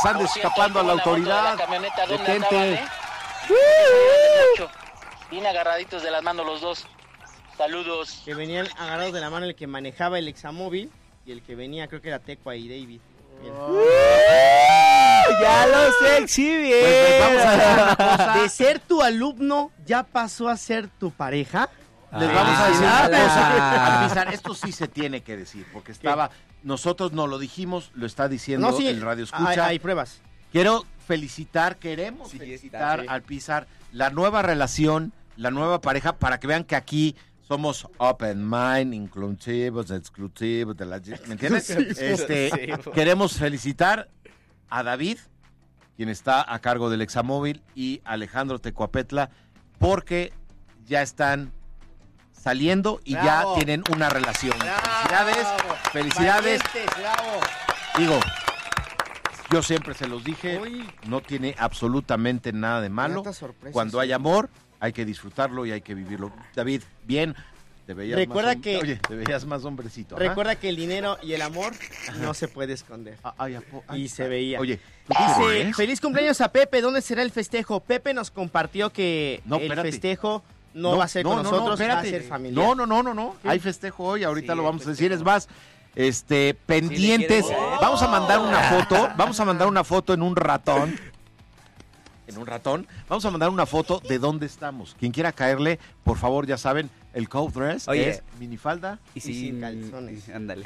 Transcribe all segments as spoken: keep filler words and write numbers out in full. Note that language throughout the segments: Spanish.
Están escapando a la autoridad. La camioneta, ¿dónde Detente. andaban, eh? Uh, Bien agarraditos de las manos los dos. Saludos. Que venían agarrados de la mano el que manejaba el examóvil y el que venía, creo que era Tecua y David. Uh, ya lo sé, exhibir. Pues, pues, vamos a hacer una cosa. De ser tu alumno, ya pasó a ser tu pareja. Les Ah, vamos a decir una nada. cosa. Alpizar, esto sí se tiene que decir, porque estaba, nosotros no lo dijimos, lo está diciendo No, sí, el Radio Escucha. hay, hay pruebas. Quiero felicitar, queremos Sí, felicitar está, sí. al Pizar la nueva relación, la nueva pareja, para que vean que aquí somos open mind, inclusivos, exclusivos, de la, ¿me entiendes? Este, queremos felicitar a David, quien está a cargo del examóvil, y Alejandro Tecuapetla, porque ya están saliendo y Bravo. ya tienen una relación. Bravo. Felicidades, felicidades. Valientes, bravo. Digo, yo siempre se los dije, Uy. no tiene absolutamente nada de malo. Gratas sorpresas, Cuando sí. hay amor, hay que disfrutarlo y hay que vivirlo. David, bien, te veías Recuerda más que- Oye, te veías más hombrecito. ajá. Recuerda que el dinero y el amor no se puede esconder. Ah, ay, apo- ay, Y se veía. Oye, ¿tú qué Dice, crees? feliz cumpleaños a Pepe, ¿dónde será el festejo? Pepe nos compartió que No, el espérate. festejo no, va a ser no, con no, no, nosotros, va a espérate. ser familiar. No, no, no, no, no. ¿Qué? Hay festejo hoy, ahorita Sí, lo vamos a festejo. decir, es más, este, pendientes. quieres ver. Vamos a mandar una foto, vamos a mandar una foto en un ratón. En un ratón, vamos a mandar una foto de dónde estamos. Quien quiera caerle, por favor, ya saben, el code dress Oye. es minifalda. Y sin sin calzones. Ándale.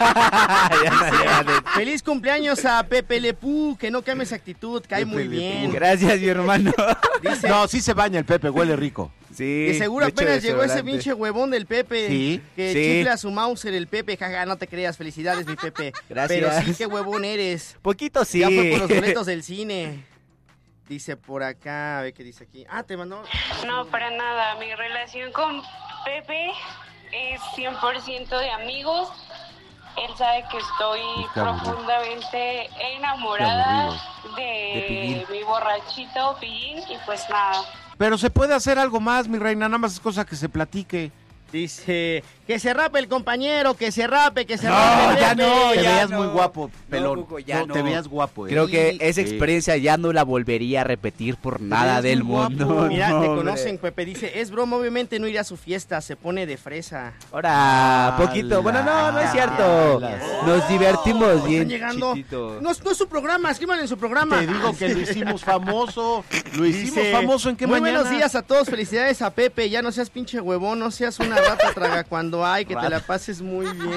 Feliz cumpleaños a Pepe Lepú, que no cambie esa actitud, cae Pepe muy Le bien. Pew. Gracias, mi hermano. Dice No, sí se baña el Pepe, huele rico. Sí. que seguro mucho apenas llegó ese desodorante. pinche huevón del Pepe. Sí. Que Sí. chifla a su Mauser el Pepe, jaja, no te creas, felicidades mi Pepe. Gracias. Pero sí, qué huevón eres. Poquito sí. Ya fue por los boletos del cine. Dice por acá, a ver qué dice aquí. Ah, te mandó. No, para nada. Mi relación con Pepe es cien por ciento de amigos. Él sabe que estoy Qué aburrido. profundamente enamorada Qué de, mi borrachito Pillín y pues nada. Pero se puede hacer algo más, mi reina, nada más es cosa que se platique. Dice que se rape el compañero, que se rape, que se No, rape. ya Pepe. no, Te ya veías no. muy guapo, No, pelón. Cuco, ya No, no. Te veías guapo. eh. Creo que esa Sí. experiencia ya no la volvería a repetir por nada ves del muy guapo. mundo. Mira, no, te hombre. conocen, Pepe. Dice, es broma, obviamente no irá a su fiesta, se pone de fresa. Ahora, poquito. Bueno, no, no es cierto. Nos divertimos bien. Están llegando. chiquito. No, es- no es su programa, escriban en su programa. Te digo que lo hicimos famoso. Lo hicimos Dice, famoso en qué muy mañana. buenos días a todos, felicidades a Pepe, ya no seas pinche huevón, no seas una rata traga cuando hay, que te la pases muy bien.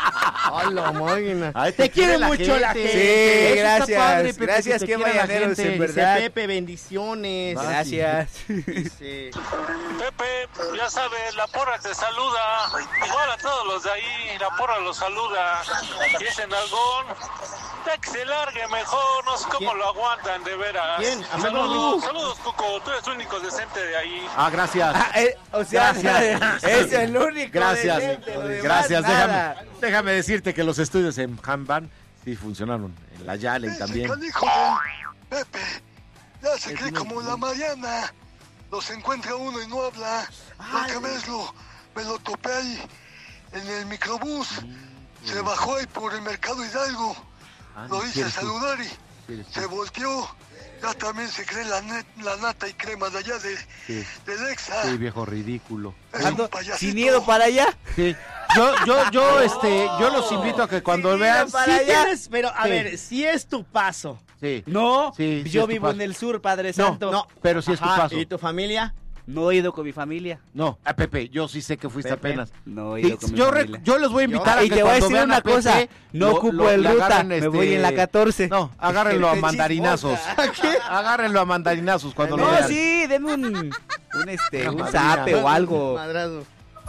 Ay, la máquina. Ay, te te quiere quiere la mucho la gente. gente. Sí, Eso está gracias. padre, Pepe, gracias, que te qué quiera la mañaneros, gente. en Dice verdad. Pepe, bendiciones. Gracias. Dice, Pepe, ya sabes, la porra te saluda. Igual a todos los de ahí, la porra los saluda. Y ese nalgón, ya que se largue mejor, no sé cómo ¿Quién? lo aguantan, de veras. ¿Quién? A ver, Saludos, no. saludos, Cuco, tú eres el único decente de ahí. Ah, gracias. Ah, eh, o sea, Gracias. es el único. Gracias. decente, lo demás, Gracias. nada. Déjame, déjame decirte que los estudios en Hanban sí funcionaron. En la Yalen también. Canijo del Pepe, ya se cree como la Mariana. Los encuentra uno y no habla. La otra vez lo, me lo topé ahí en el microbús. Se bajó ahí por el Mercado Hidalgo. Ah, Lo no, hice ¿quieres tú? saludar y ¿Quieres tú? se volteó. Ya también se cree la, net- la nata y crema de allá de, Sí. de Lexa. Sí, viejo ridículo. Es un Ando payasito. sin miedo para allá. Sí. Yo, yo, yo, este, yo los invito a que cuando Sí, vean. para sí allá. tienes, pero a Sí. ver, si es tu paso. Sí. No, Sí, sí yo es tu vivo paso. en el sur, Padre No, Santo. no, pero sí es tu Ajá, paso. ¿y tu familia? No he ido con mi familia. No, a Pepe, yo sí sé que fuiste Pepe. apenas. No he Sí, ido con mi yo, re- familia. yo los voy a invitar Y a que te voy a cuando decir vean una a Pepe, cosa, no lo- ocupo lo- el le ruta, agarren, me este, voy en la catorce. No, agárrenlo a Qué mandarinazos. chismosa. Agárrenlo a mandarinazos cuando lo No, vean. sí, denme un, un este, un Una zape o algo. Madrazo.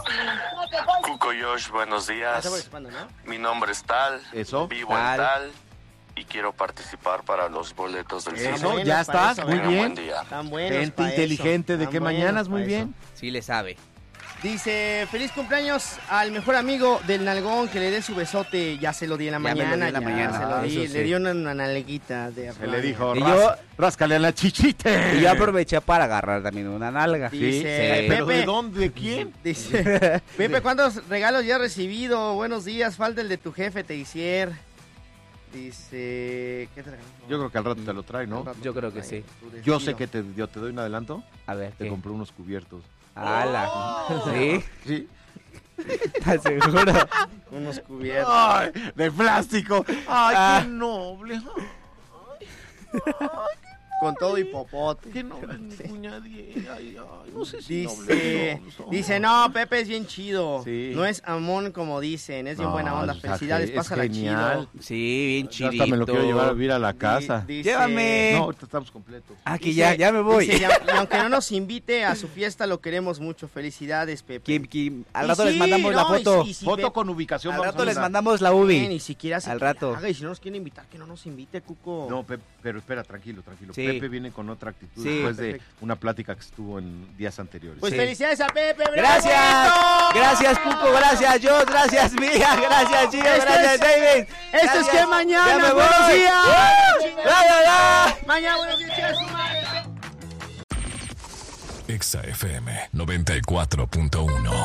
Cuco Josh, buenos Ah, días. está participando, ¿no? Mi nombre es Tal, Eso. vivo Tal. en Tal y quiero participar para los boletos del Eso, cine. buenos ya para estás, eso, muy Tengan bien. buen día. Tan buenos Gente pa' inteligente eso, de tan qué buenos mañanas, pa' muy eso. bien. Sí le sabe. Dice, feliz cumpleaños al mejor amigo del nalgón, que le dé su besote. Ya se lo di en la Ya me lo mañana. di en la ya mañana, se lo di. eso Le sí. dio una, una nalguita de Se le dijo, Y "Ras- yo- ráscale a la chichite. Y yo aproveché para agarrar también una nalga. Sí. Sí, Dice, ¿pero Pepe. de dónde? ¿De quién? Dice, Pepe, ¿cuántos regalos ya has recibido? Buenos días, falta el de tu jefe, te hicier. Dice... ¿Qué te regaló? Yo creo que al rato te lo trae, ¿no? Yo creo que sí. Yo sé que te, yo te doy un adelanto. A ver, Te ¿qué? compré unos cubiertos. ¡Hala! ¿Sí? Sí. ¿Estás seguro? Unos cubiertos. Ay, de plástico. Ay, Ah. qué noble. Con todo y popote. Qué noble, mi cuñadía. Ay, ay, no sé si Dice, noble no son. dice, no, Pepe es bien chido. Sí. No es amón como dicen, es bien No, buena onda. o sea, Felicidades, que es pásala genial. chido. Sí, bien Ya chidito. hasta me lo quiero llevar a vivir a la casa. Di- dice- Llévame. No, ahorita estamos completos. Ah, que dice- ya, ya me voy. dice, y, a- y aunque no nos invite a su fiesta, lo queremos mucho. Felicidades, Pepe. Kim, Kim, Al Y rato les sí, mandamos la no, y foto. sí, y sí, Foto Pepe, con ubicación. Al vamos rato a les mandar. mandamos la bien, ubi. y si quiere hacer Al que rato. haga, y si no nos quiere invitar, que no nos invite, Cuco. No, Pepe, pero espera, tranquilo, tranquilo. Sí. Pepe viene con otra actitud Sí. después de Perfecto. una plática que estuvo en días anteriores. Pues Sí. felicidades a Pepe. ¡bravo! Gracias, gracias Cuco, gracias Josh, gracias Mía, gracias Gio, Esto gracias es- David. Esto es Gracias. que mañana, Ya me buenos voy. días. ¡Uh! ¡La, la, la! Mañana, buenos días, chinga su madre. Exa F M noventa y cuatro punto uno.